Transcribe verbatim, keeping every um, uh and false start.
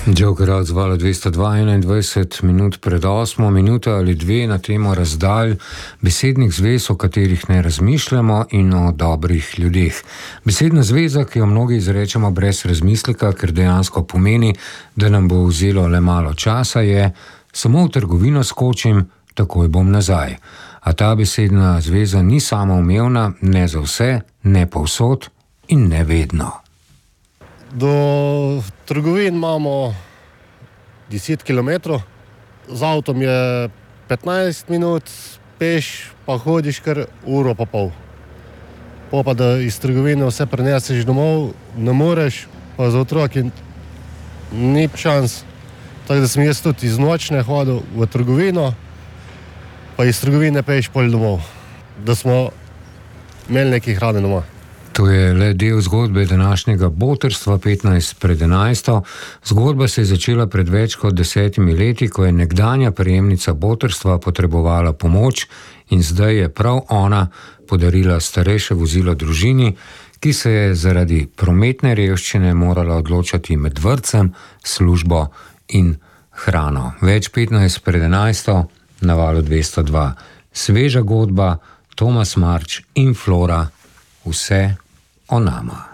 Joker odzvala dvesto dva, enaindvajset minut pred osmo, minuta ali dve na temo razdalj, besednih zvez, o katerih ne razmišljamo, in o dobrih ljudeh. Besedna zveza, ki jo mnogi izrečemo brez razmisleka, ker dejansko pomeni, da nam bo vzelo le malo časa, je: samo v trgovino skočim, takoj bom nazaj. A ta besedna zveza ni samoumevna, ne za vse, ne povsod in ne vedno. Do trgovin imamo deset kilometrov, z avtom je petnajst minut, peš pa hodiš kar uro pa pol. Po pa da iz trgovine vse prineseš domov, ne moreš, pa za otroki ni šans. Tako da sem jaz tudi iz nočne hodil v trgovino, pa iz trgovine peš pol domov, da smo imeli nekaj hrane doma. To je le del zgodbe današnjega botrstva petnajst pred enajsto. Zgodba se je začela pred več kot desetimi leti, ko je nekdanja prejemnica botrstva potrebovala pomoč in zdaj je prav ona podarila starejše vozilo družini, ki se je zaradi prometne revščine morala odločati med vrtcem, službo in hrano. Več petnajst pred enajsto na valu dvesto dva. Sveža godba, Tomas Marč in Flora, vse o nama.